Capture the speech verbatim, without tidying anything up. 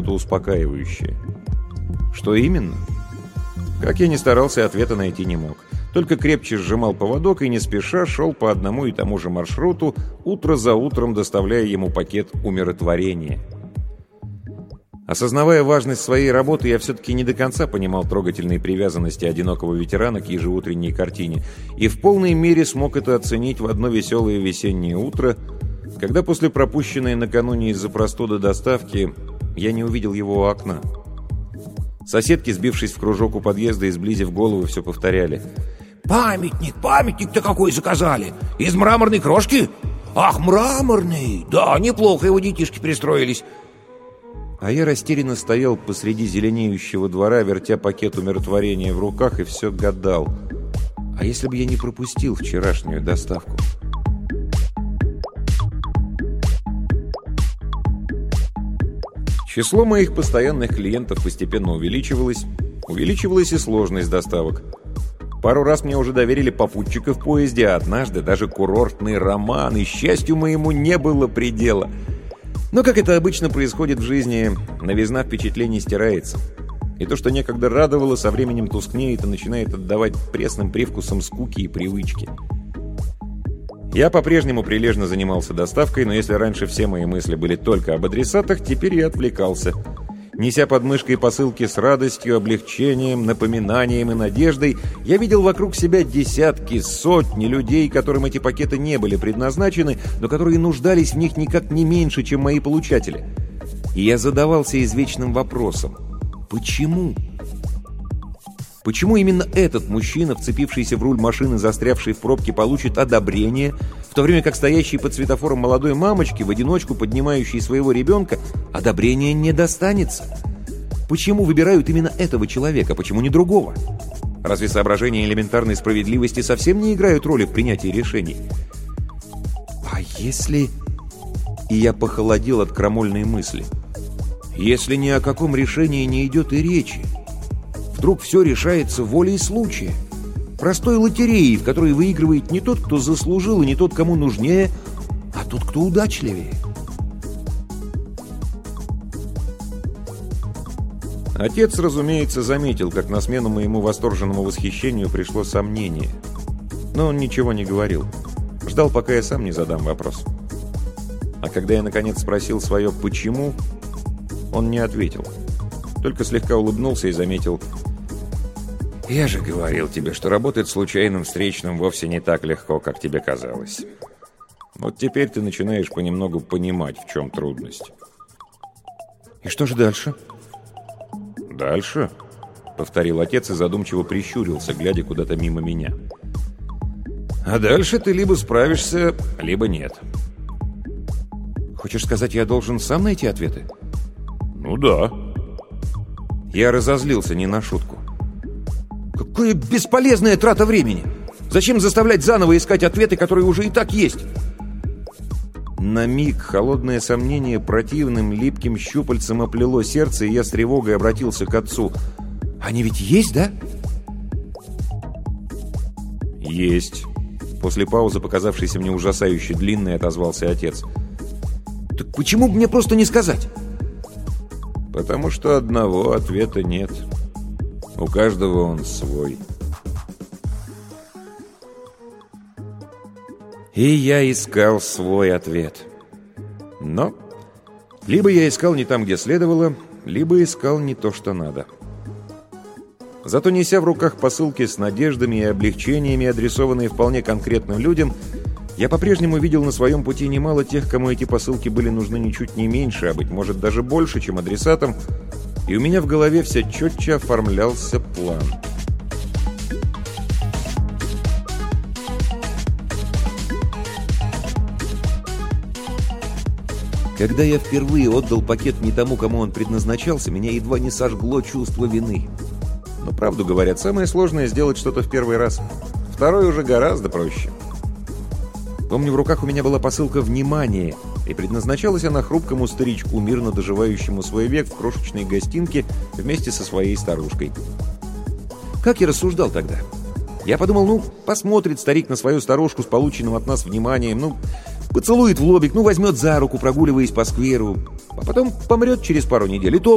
что-то успокаивающее. Что именно? Как я ни старался, ответа найти не мог. Только крепче сжимал поводок и не спеша шел по одному и тому же маршруту, утро за утром доставляя ему пакет умиротворения. Осознавая важность своей работы, я все-таки не до конца понимал трогательные привязанности одинокого ветерана к ежеутренней картине и в полной мере смог это оценить в одно веселое весеннее утро, когда после пропущенной накануне из-за простуды доставки я не увидел его у окна. Соседки, сбившись в кружок у подъезда и сблизив головы, все повторяли: «Памятник, памятник-то какой заказали! Из мраморной крошки? Ах, мраморный! Да, неплохо его детишки пристроились!» А я растерянно стоял посреди зеленеющего двора, вертя пакет умиротворения в руках, и все гадал: а если бы я не пропустил вчерашнюю доставку? Число моих постоянных клиентов постепенно увеличивалось. Увеличивалась и сложность доставок. Пару раз мне уже доверили попутчика в поезде, а однажды даже курортный роман, и счастью моему не было предела. Но, как это обычно происходит в жизни, новизна впечатлений стирается. И то, что некогда радовало, со временем тускнеет и начинает отдавать пресным привкусом скуки и привычки. Я по-прежнему прилежно занимался доставкой, но если раньше все мои мысли были только об адресатах, теперь я отвлекался. Неся под мышкой посылки с радостью, облегчением, напоминанием и надеждой, я видел вокруг себя десятки, сотни людей, которым эти пакеты не были предназначены, но которые нуждались в них никак не меньше, чем мои получатели. И я задавался извечным вопросом: почему? Почему именно этот мужчина, вцепившийся в руль машины, застрявший в пробке, получит одобрение, в то время как стоящий под светофором молодой мамочке, в одиночку поднимающей своего ребенка, одобрения не достанется? Почему выбирают именно этого человека, почему не другого? Разве соображения элементарной справедливости совсем не играют роли в принятии решений? А если... И я похолодел от крамольной мысли. Если ни о каком решении не идет и речи? Вдруг все решается волей случая, простой лотереей, в которой выигрывает не тот, кто заслужил, и не тот, кому нужнее, а тот, кто удачливее. Отец, разумеется, заметил, как на смену моему восторженному восхищению пришло сомнение. Но он ничего не говорил. Ждал, пока я сам не задам вопрос. А когда я, наконец, спросил свое «почему?», он не ответил. Только слегка улыбнулся и заметил: «Я же говорил тебе, что работать случайным встречным вовсе не так легко, как тебе казалось. Вот теперь ты начинаешь понемногу понимать, в чем трудность». «И что же дальше?» «Дальше?» — повторил отец и задумчиво прищурился, глядя куда-то мимо меня. «А дальше ты либо справишься, либо нет». «Хочешь сказать, я должен сам найти ответы?» «Ну да». Я разозлился не на шутку. «Какая бесполезная трата времени! Зачем заставлять заново искать ответы, которые уже и так есть?» На миг холодное сомнение противным липким щупальцем оплело сердце, и я с тревогой обратился к отцу. «Они ведь есть, да?» «Есть», — после паузы, показавшейся мне ужасающе длинной, отозвался отец. «Так почему бы мне просто не сказать?» «Потому что одного ответа нет. У каждого он свой». И я искал свой ответ. Но либо я искал не там, где следовало, либо искал не то, что надо. Зато, неся в руках посылки с надеждами и облегчениями, адресованные вполне конкретным людям, я по-прежнему видел на своем пути немало тех, кому эти посылки были нужны ничуть не меньше, а, быть может, даже больше, чем адресатам, и у меня в голове все четче оформлялся план. Когда я впервые отдал пакет не тому, кому он предназначался, меня едва не сожгло чувство вины. Но, правду говорят, самое сложное — сделать что-то в первый раз. Второй уже гораздо проще. Помню, в руках у меня была посылка «Внимание», и предназначалась она хрупкому старичку, мирно доживающему свой век в крошечной гостинке вместе со своей старушкой. Как я рассуждал тогда? Я подумал, ну, посмотрит старик на свою старушку с полученным от нас вниманием, ну, поцелует в лобик, ну, возьмет за руку, прогуливаясь по скверу, а потом помрет через пару недель, и то